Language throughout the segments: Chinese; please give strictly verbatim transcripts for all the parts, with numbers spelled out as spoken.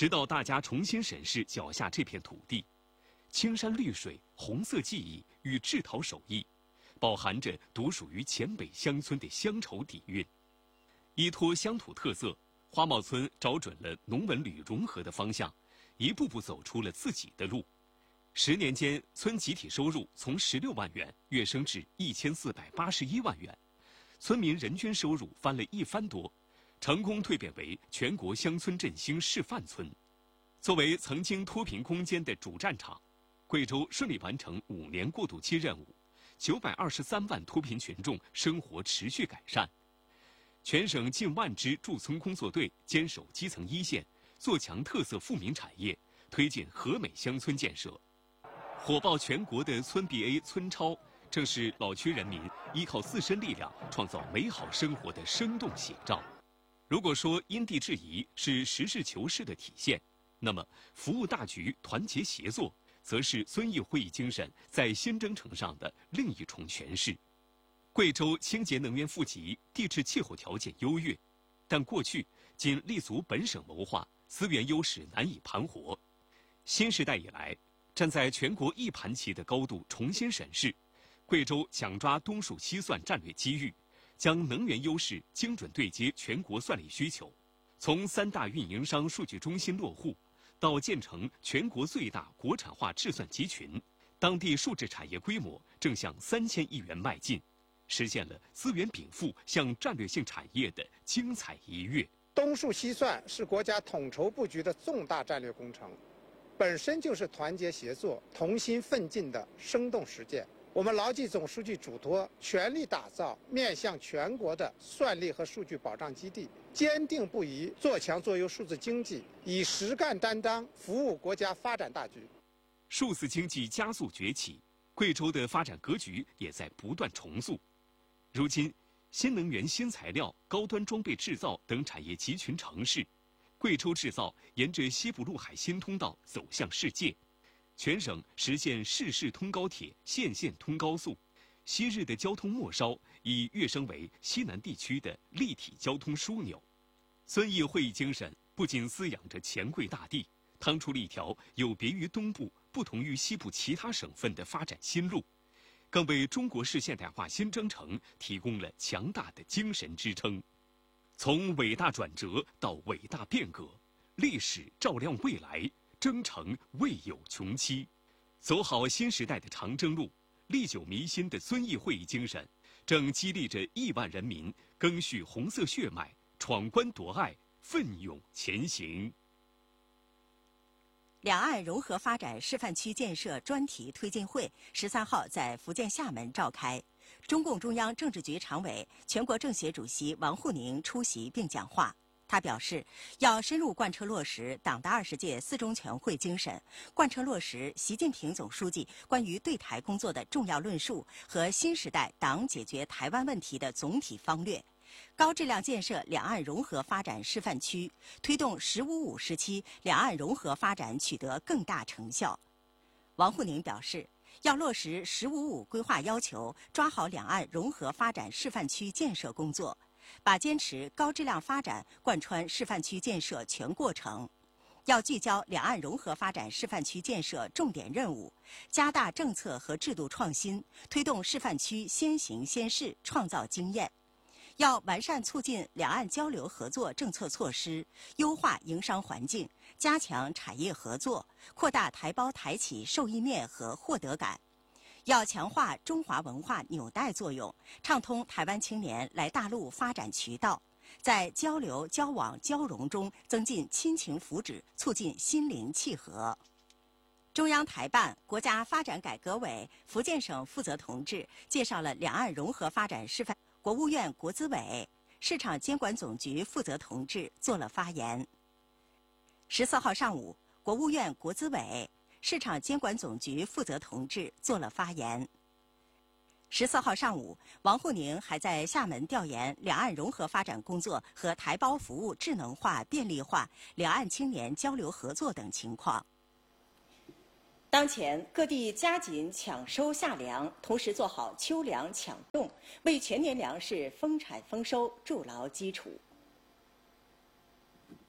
直到大家重新审视脚下这片土地，青山绿水、红色记忆与制陶手艺，饱含着独属于黔北乡村的乡愁底蕴。依托乡土特色，花帽村找准了农文旅融合的方向，一步步走出了自己的路。十年间，村集体收入从十六万元跃升至一千四百八十一万元，村民人均收入翻了一番多，成功蜕变为全国乡村振兴示范村。作为曾经脱贫攻坚的主战场，贵州顺利完成五年过渡期任务，九百二十三万脱贫群众生活持续改善。全省近万支驻村工作队坚守基层一线，做强特色富民产业，推进和美乡村建设。火爆全国的村 B A 村超，正是老区人民依靠自身力量创造美好生活的生动写照。如果说因地制宜是实事求是的体现，那么服务大局、团结协作，则是遵义会议精神在新征程上的另一重诠释。贵州清洁能源富集，地质气候条件优越，但过去仅立足本省谋划，资源优势难以盘活。新时代以来，站在全国一盘棋的高度重新审视，贵州抢抓东数西算战略机遇，将能源优势精准对接全国算力需求，从三大运营商数据中心落户，到建成全国最大国产化制算集群，当地数字产业规模正向三千亿元迈进，实现了资源禀赋向战略性产业的精彩一跃。 东数西算是国家统筹布局的重大战略工程，本身就是团结协作、同心奋进的生动实践。我们牢记总书记嘱托，全力打造面向全国的算力和数据保障基地，坚定不移做强做优数字经济，以实干担当服务国家发展大局。 数字经济加速崛起，贵州的发展格局也在不断重塑。如今，新能源、新材料、高端装备制造等产业集群成市，贵州制造沿着西部陆海新通道走向世界。全省实现市市通高铁、县县通高速，昔日的交通末梢已跃升为西南地区的立体交通枢纽。遵义会议精神不仅滋养着黔贵大地，趟出了一条有别于东部、不同于西部其他省份的发展新路，更为中国式现代化新征程提供了强大的精神支撑。从伟大转折到伟大变革，历史照亮未来，征程未有穷期。走好新时代的长征路，历久弥新的遵义会议精神，正激励着亿万人民赓续红色血脉，闯关夺爱，奋勇前行。 两岸融合发展示范区建设专题推进会十三号在福建厦门召开，中共中央政治局常委、全国政协主席王沪宁出席并讲话。他表示，要深入贯彻落实党的二十届四中全会精神，贯彻落实习近平总书记关于对台工作的重要论述和新时代党解决台湾问题的总体方略，高质量建设两岸融合发展示范区，推动“十五五”时期两岸融合发展取得更大成效。王沪宁表示，要落实“十五五”规划要求，抓好两岸融合发展示范区建设工作，把坚持高质量发展贯穿示范区建设全过程。要聚焦两岸融合发展示范区建设重点任务，加大政策和制度创新，推动示范区先行先试，创造经验。要完善促进两岸交流合作政策措施，优化营商环境，加强产业合作，扩大台胞台企受益面和获得感。要强化中华文化纽带作用，畅通台湾青年来大陆发展渠道，在交流、交往、交融中增进亲情福祉，促进心灵契合。中央台办、国家发展改革委、福建省负责同志介绍了两岸融合发展示范。国务院国资委、市场监管总局负责同志做了发言。十四号上午，国务院国资委、市场监管总局负责同志做了发言。十四号上午，王沪宁还在厦门调研两岸融合发展工作和台胞服务智能化、便利化、两岸青年交流合作等情况。当前，各地加紧抢收夏粮，同时做好秋粮抢种，为全年粮食丰产丰收筑牢基础。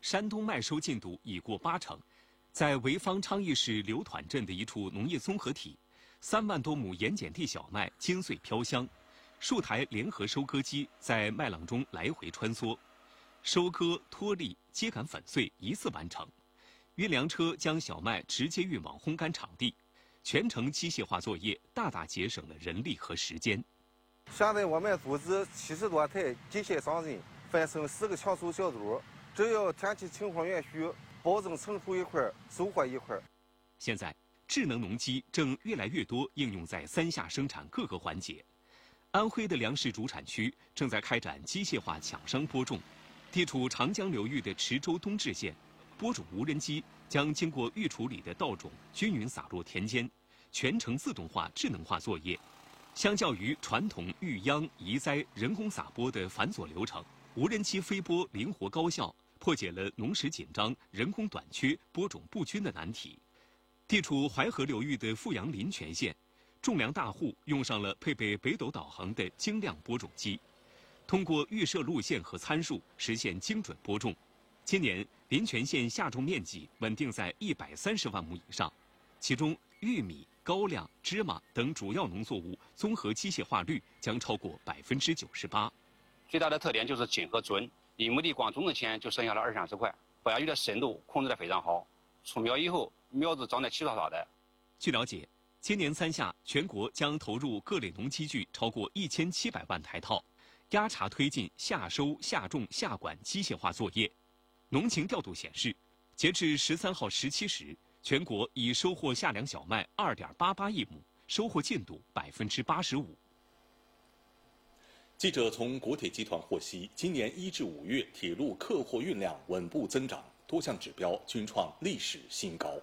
山东麦收进度已过八成。在潍坊昌邑市刘团镇的一处农业综合体，三万多亩盐碱地小麦精穗飘香，数台联合收割机在麦浪中来回穿梭，收割、脱粒、秸秆粉碎一次完成。运粮车将小麦直接运往烘干场地，全程机械化作业，大大节省了人力和时间。 现在我们组织七十多台机械商人，分成四个抢收小组，只要天气情况允许，保证成熟一块，收获一块。 现在，智能农机正越来越多应用在三下生产各个环节。安徽的粮食主产区正在开展机械化抢生播种，地处长江流域的池州东至县，播种无人机将经过预处理的稻种均匀撒落田间，全程自动化、智能化作业。相较于传统育秧、移栽、人工撒播的繁琐流程，无人机飞播灵活高效，破解了农时紧张、人工短缺、播种不均的难题。地处淮河流域的富阳临泉县，种粮大户用上了配备北斗导航的精亮播种机，通过预设路线和参数实现精准播种。今年临泉县下种面积稳定在一百三十万亩以上，其中玉米、高粱、芝麻等主要农作物综合机械化率将超过百分之九十八。 最大的特点就是紧和准，一亩地光种的钱就剩下了二三十块，保压鱼的深度控制得非常好，出苗以后苗子长得齐刷刷的。 据了解，今年三下全国将投入各类农机具超过一千七百万台套，压茬推进夏收、夏种、夏管机械化作业。农情调度显示，截至十三号十七时，全国已收获夏粮小麦二点八八亿亩，收获进度百分之八十五。 记者从国铁集团获悉，今年一至五月铁路客货运量稳步增长，多项指标均创历史新高。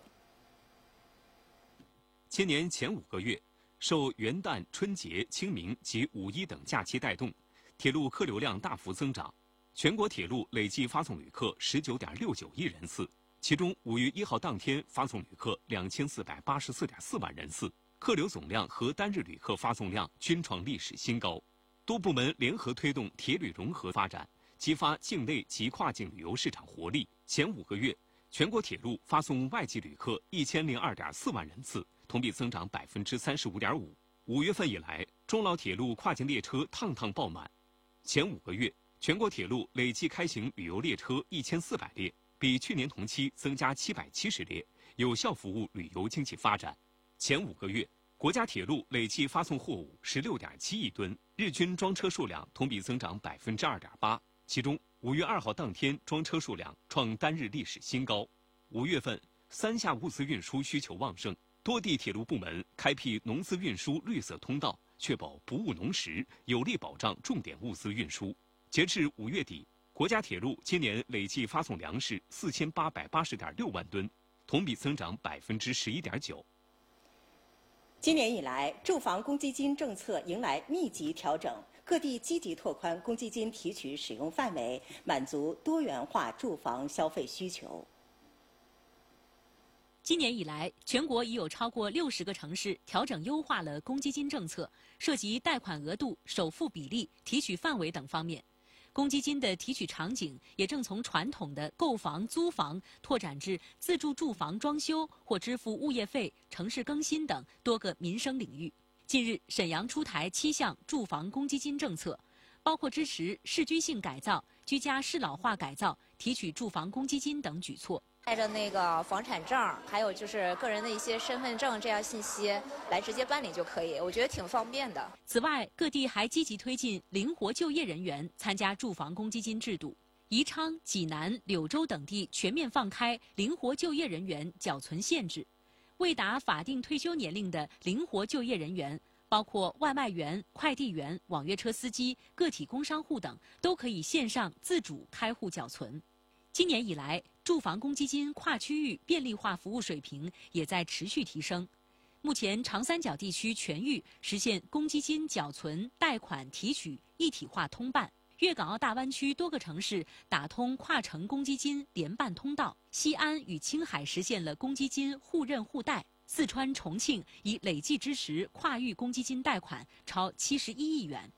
今年前五个月，受元旦、春节、清明及五一等假期带动，铁路客流量大幅增长，全国铁路累计发送旅客十九点六九亿人次，其中五月一号当天发送旅客两千四百八十四点四万人次，客流总量和单日旅客发送量均创历史新高。多部门联合推动铁旅融合发展，激发境内及跨境旅游市场活力。前五个月，全国铁路发送外籍旅客一千零二点四万人次，同比增长百分之三十五点五。五月份以来，中老铁路跨境列车趟趟爆满。前五个月，全国铁路累计开行旅游列车一千四百列，比去年同期增加七百七十列，有效服务旅游经济发展。前五个月，国家铁路累计发送货物十六点七亿吨，日均装车数量同比增长百分之二点八。其中，五月二号当天装车数量创单日历史新高。五月份，三下物资运输需求旺盛，多地铁路部门开辟农资运输绿色通道，确保不误农时，有力保障重点物资运输。截至五月底，国家铁路今年累计发送粮食四千八百八十点六万吨，同比增长百分之十一点九。 今年以来，住房公积金政策迎来密集调整，各地积极拓宽公积金提取使用范围，满足多元化住房消费需求。 今年以来，全国已有超过六十个城市调整优化了公积金政策，涉及贷款额度、首付比例、提取范围等方面。公积金的提取场景也正从传统的购房、租房拓展至自住住房装修或支付物业费、城市更新等多个民生领域。近日，沈阳出台七项住房公积金政策，包括支持市居性改造、居家适老化改造、提取住房公积金等举措。 带着那个房产证，还有就是个人的一些身份证这样信息来直接办理就可以，我觉得挺方便的。 此外，各地还积极推进灵活就业人员参加住房公积金制度。宜昌、济南、柳州等地全面放开灵活就业人员缴存限制，未达法定退休年龄的灵活就业人员，包括外卖员、快递员、网约车司机、个体工商户等，都可以线上自主开户缴存。今年以来，住房公积金跨区域便利化服务水平也在持续提升。目前，长三角地区全域实现公积金缴存、贷款、提取一体化通办。粤港澳大湾区多个城市打通跨城公积金联办通道，西安与青海实现了公积金互认互贷。四川、重庆已累计支持跨域公积金贷款超七十一亿元。